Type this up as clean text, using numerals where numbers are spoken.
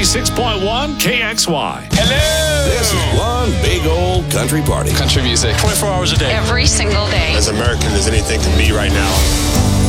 96.1 KXY. Hello! This is one big old country party. Country music. 24 hours a day. Every single day. As American as anything can be right now.